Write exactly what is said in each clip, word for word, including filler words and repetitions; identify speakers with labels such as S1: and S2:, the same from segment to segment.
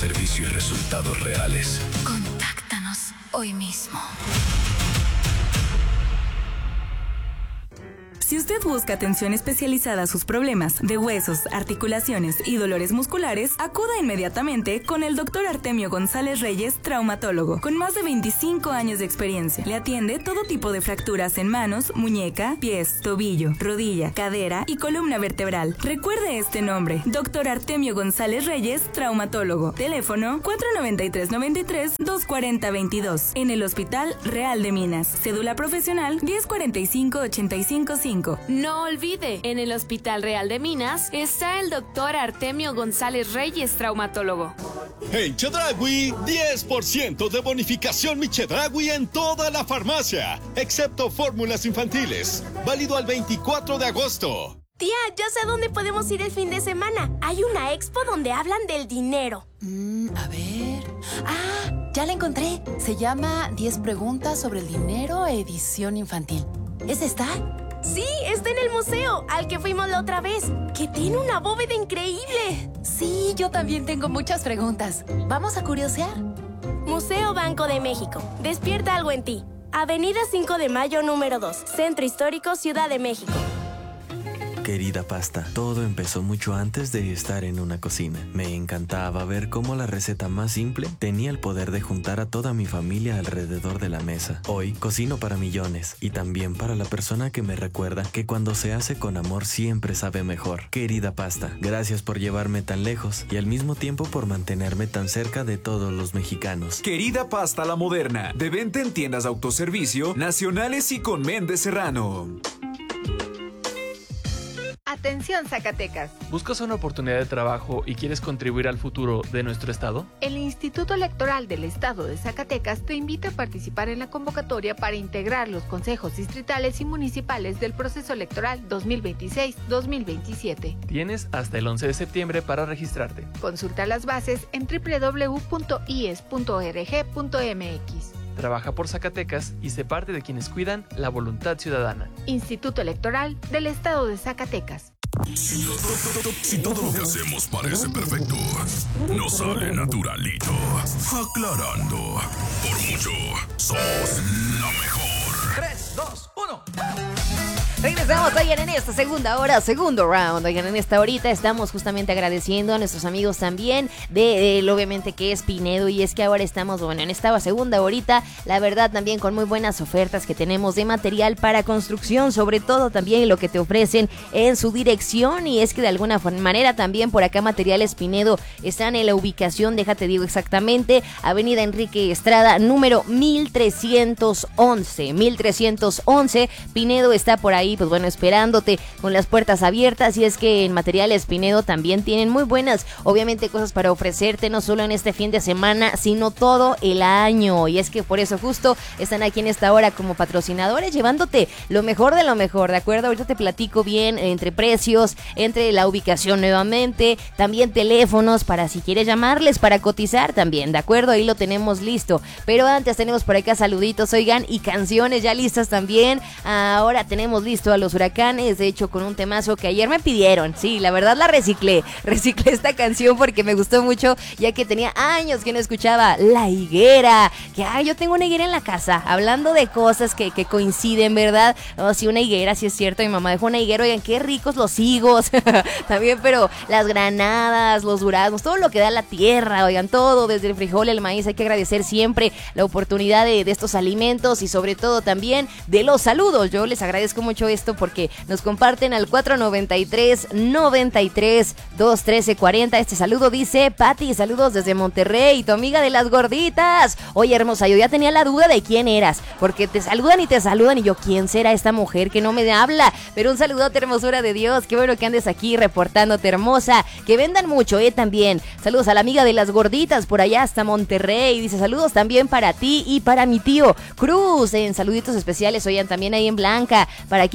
S1: servicio y resultados reales.
S2: Contáctanos hoy mismo.
S3: Si usted busca atención especializada a sus problemas de huesos, articulaciones y dolores musculares, acuda inmediatamente con el doctor Artemio González Reyes, traumatólogo, con más de veinticinco años de experiencia. Le atiende todo tipo de fracturas en manos, muñeca, pies, tobillo, rodilla, cadera y columna vertebral. Recuerde este nombre, doctor Artemio González Reyes, traumatólogo. Teléfono cuatro noventa y tres noventa y tres, dos cuarenta veintidós. En el Hospital Real de Minas. Cédula profesional diez cuarenta y cinco ochenta y cinco cinco.
S4: No olvide, en el Hospital Real de Minas está el doctor Artemio González Reyes, traumatólogo.
S5: En Chedraui, diez por ciento de bonificación mi Chedraui en toda la farmacia, excepto fórmulas infantiles. Válido al veinticuatro de agosto.
S6: Tía, ya sé a dónde podemos ir el fin de semana. Hay una expo donde hablan del dinero.
S7: Mm, a ver... ¡Ah! Ya la encontré. Se llama diez preguntas sobre el dinero, edición infantil. ¿Es esta?
S6: Sí, está en el museo, al que fuimos la otra vez, que tiene una bóveda increíble.
S7: Sí, yo también tengo muchas preguntas. ¿Vamos a curiosear?
S6: Museo Banco de México. Despierta algo en ti. Avenida cinco de Mayo, número dos. Centro Histórico, Ciudad de México.
S8: Querida pasta, todo empezó mucho antes de estar en una cocina. Me encantaba ver cómo la receta más simple tenía el poder de juntar a toda mi familia alrededor de la mesa. Hoy cocino para millones y también para la persona que me recuerda que cuando se hace con amor siempre sabe mejor. Querida pasta, gracias por llevarme tan lejos y al mismo tiempo por mantenerme tan cerca de todos los mexicanos.
S9: Querida pasta la moderna, de venta en tiendas de autoservicio nacionales y con Méndez Serrano.
S10: Atención Zacatecas.
S11: ¿Buscas una oportunidad de trabajo y quieres contribuir al futuro de nuestro estado?
S10: El Instituto Electoral del Estado de Zacatecas te invita a participar en la convocatoria para integrar los consejos distritales y municipales del proceso electoral dos mil veintiséis dos mil veintisiete.
S11: Tienes hasta el once de septiembre para registrarte.
S10: Consulta las bases en doble u doble u doble u punto i e s punto org punto m x.
S11: Trabaja por Zacatecas y sé parte de quienes cuidan la voluntad ciudadana.
S10: Instituto Electoral del Estado de Zacatecas.
S1: Si todo, si todo lo que hacemos parece perfecto, nos sale naturalito. Aclarando, por mucho, somos la mejor.
S12: tres, dos, uno. Regresamos, oigan, en esta segunda hora, segundo round. Oigan, en esta horita estamos justamente agradeciendo a nuestros amigos también de, de obviamente, que es Pinedo. Y es que ahora estamos, bueno, en esta segunda horita, la verdad, también con muy buenas ofertas que tenemos de material para construcción, sobre todo también lo que te ofrecen en su dirección. Y es que de alguna manera también por acá Materiales Pinedo están en la ubicación, déjate digo exactamente, Avenida Enrique Estrada, número mil trescientos once. mil trescientos once, Pinedo está por ahí, pues bueno, esperándote con las puertas abiertas. Y es que en Materiales Pinedo también tienen muy buenas, obviamente, cosas para ofrecerte, no solo en este fin de semana, sino todo el año. Y es que por eso justo están aquí en esta hora como patrocinadores, llevándote lo mejor de lo mejor, ¿de acuerdo? Ahorita te platico bien entre precios, entre la ubicación nuevamente, también teléfonos para si quieres llamarles, para cotizar también, ¿de acuerdo? Ahí lo tenemos listo. Pero antes tenemos por acá saluditos, oigan, y canciones ya listas también. Ahora tenemos listo a Los Huracanes, de hecho con un temazo que ayer me pidieron. Sí, la verdad la reciclé, reciclé esta canción porque me gustó mucho, ya que tenía años que no escuchaba La Higuera, que ay, yo tengo una higuera en la casa, hablando de cosas que, que coinciden, ¿verdad? Oh, sí, una higuera, sí es cierto, mi mamá dejó una higuera, oigan, qué ricos los higos, también, pero las granadas, los duraznos, todo lo que da la tierra, oigan, todo, desde el frijol, el maíz, hay que agradecer siempre la oportunidad de, de estos alimentos y sobre todo también de los saludos. Yo les agradezco mucho esto porque nos comparten al cuatro noventa y tres, noventa y tres, dos trece, cuarenta. Este saludo dice Pati, saludos desde Monterrey, tu amiga de las gorditas. Oye, hermosa, yo ya tenía la duda de quién eras, porque te saludan y te saludan y yo, ¿quién será esta mujer que no me habla? Pero un saludote, hermosura de Dios, qué bueno que andes aquí reportándote, hermosa, que vendan mucho, eh, también. Saludos a la amiga de las gorditas por allá hasta Monterrey, dice saludos también para ti y para mi tío Cruz, en saluditos especiales, oigan, también ahí en Blanca, para quien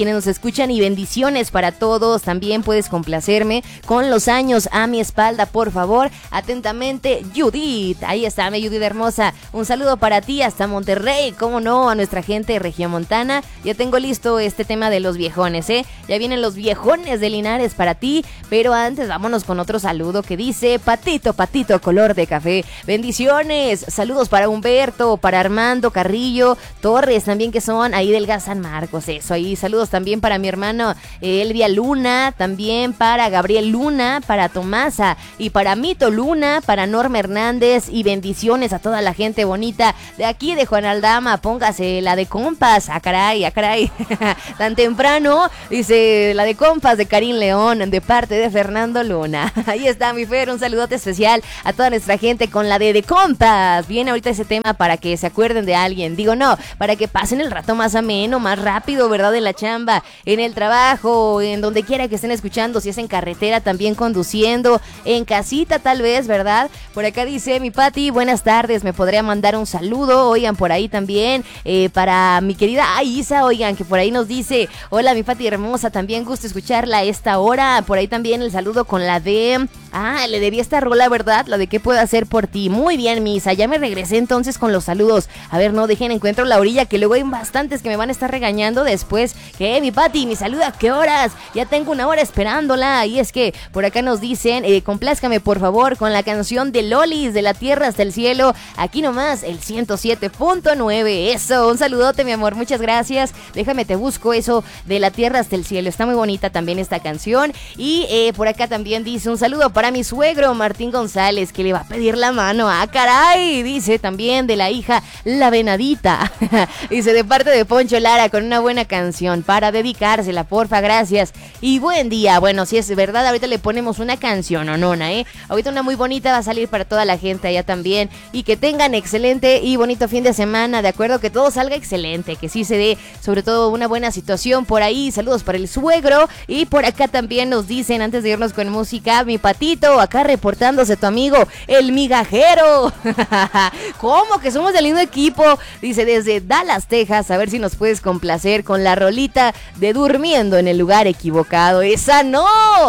S12: quienes nos escuchan y bendiciones para todos. También puedes complacerme con los años a mi espalda, por favor. Atentamente, Judith. Ahí está, mi Judith hermosa. Un saludo para ti hasta Monterrey, cómo no, a nuestra gente de Regiomontana. Ya tengo listo este tema de los viejones, ¿eh? Ya vienen los viejones de Linares para ti, pero antes vámonos con otro saludo que dice: Patito, patito, color de café. Bendiciones, saludos para Humberto, para Armando Carrillo Torres, también que son ahí del Gas San Marcos, eso ahí. Saludos también para mi hermano eh, Elvia Luna, también para Gabriel Luna, para Tomasa y para Mito Luna, para Norma Hernández, y bendiciones a toda la gente bonita de aquí de Juan Aldama. Póngase la de compas, ah caray, ah caray, tan temprano, dice la de compas de Karim León, de parte de Fernando Luna. Ahí está mi Fer, un saludote especial a toda nuestra gente con la de de compas. Viene ahorita ese tema para que se acuerden de alguien, digo no, para que pasen el rato más ameno, más rápido, ¿verdad? En la chamba, en el trabajo, en donde quiera que estén escuchando, si es en carretera, también conduciendo, en casita tal vez, ¿verdad? Por acá dice mi Pati, buenas tardes, me podría mandar un saludo, oigan, por ahí también, eh, para mi querida ay, Isa, oigan, que por ahí nos dice, hola mi Pati hermosa, también gusto escucharla a esta hora. Por ahí también el saludo con la de, ah, le debí esta rola, ¿verdad? La de qué puedo hacer por ti. Muy bien, Misa, ya me regresé entonces con los saludos. A ver, no dejen, encuentro la orilla, que luego hay bastantes que me van a estar regañando después. Que mi Pati, mi saluda, ¿a qué horas? Ya tengo una hora esperándola. Y es que por acá nos dicen, eh, complázcame por favor con la canción de Lolis, de la tierra hasta el cielo. Aquí nomás, el ciento siete punto nueve. Eso, un saludote, mi amor, muchas gracias. Déjame, te busco eso de la tierra hasta el cielo. Está muy bonita también esta canción. Y eh, por acá también dice un saludo para mi suegro Martín González, que le va a pedir la mano. Ah, caray, dice también de la hija La Venadita. Dice de parte de Poncho Lara, con una buena canción para dedicársela, porfa, gracias. Y buen día. Bueno, si es verdad, ahorita le ponemos una canción, o nona, ¿eh? Ahorita una muy bonita va a salir para toda la gente allá también. Y que tengan excelente y bonito fin de semana, ¿de acuerdo? Que todo salga excelente, que sí se dé sobre todo una buena situación por ahí. Saludos para el suegro. Y por acá también nos dicen, antes de irnos con música, mi Patito, acá reportándose tu amigo, el migajero. ¿Cómo? Que somos del mismo equipo. Dice desde Dallas, Texas, a ver si nos puedes complacer con la rolita de Durmiendo en el lugar equivocado. Esa no,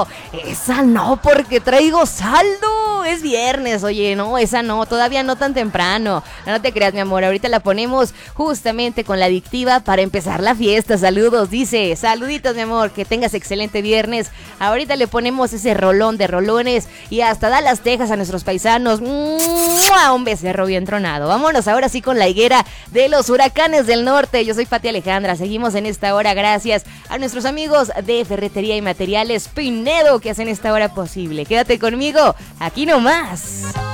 S12: esa no, porque traigo saldo. Es viernes, oye, no, esa no, todavía no tan temprano. No, no te creas, mi amor, ahorita la ponemos justamente con la adictiva para empezar la fiesta. Saludos, dice, saluditos, mi amor, que tengas excelente viernes. Ahorita le ponemos ese rolón de rolones y hasta Dallas, Texas, a nuestros paisanos. ¡Mua! Un becerro bien tronado. Vámonos ahora sí con la higuera de los huracanes del norte. Yo soy Pati Alejandra, seguimos en esta hora gracias a nuestros amigos de Ferretería y Materiales Pinedo, que hacen esta hora posible. Quédate conmigo, aquí nomás.